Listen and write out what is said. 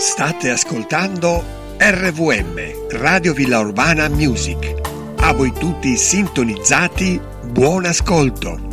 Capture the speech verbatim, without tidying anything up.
State ascoltando R V M, Radio Villa Urbana Music. A voi tutti sintonizzati, buon ascolto.